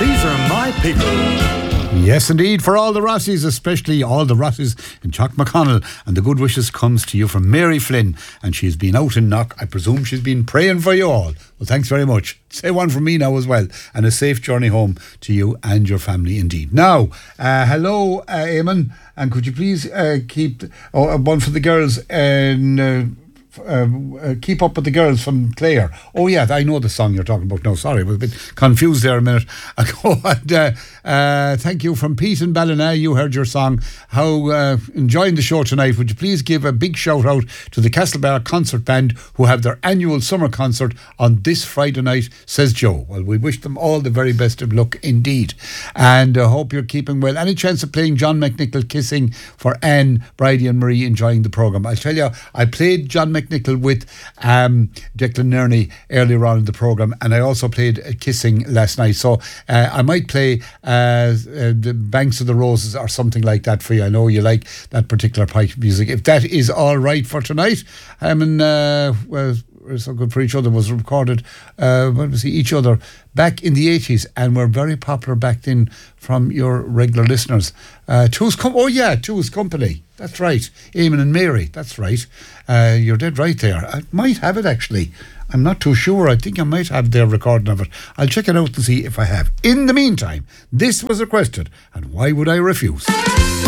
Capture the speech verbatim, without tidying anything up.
These are my people. Yes, indeed, for all the Rossies, especially all the Rossies in Chuck McConnell. And the good wishes comes to you from Mary Flynn. And she's been out in Knock. I presume she's been praying for you all. Well, thanks very much. Say one from me now as well. And a safe journey home to you and your family indeed. Now, uh, hello, uh, Eamon. And could you please uh, keep oh, one for the girls and... Uh, Uh, uh, keep up with the girls from Clare. Oh yeah, I know the song you're talking about now. Sorry, I was a bit confused there a minute ago. And, uh, uh, thank you from Pete and Ballina. You heard your song. How uh, enjoying the show tonight. Would you please give a big shout out to the Castlebar Concert Band who have their annual summer concert on this Friday night, says Joe. Well, we wish them all the very best of luck indeed, and uh, hope you're keeping well. Any chance of playing John McNichol Kissing for Anne, Bridie and Marie enjoying the programme? I'll tell you, I played John McNichol Nichol with um, Declan Nerney earlier on in the programme, and I also played uh, Kissing last night, so uh, I might play uh, uh, the Banks of the Roses or something like that for you. I know you like that particular pipe music. If that is all right for tonight, I mean, uh, well, We're So Good for Each Other was recorded, uh, what was it, Each Other, back in the eighties, and were very popular back then from your regular listeners. Uh, Two's Com- oh yeah, Two's Company. That's right. Eamon and Mary. That's right. Uh, you're dead right there. I might have it actually. I'm not too sure. I think I might have their recording of it. I'll check it out and see if I have. In the meantime, this was requested, and why would I refuse?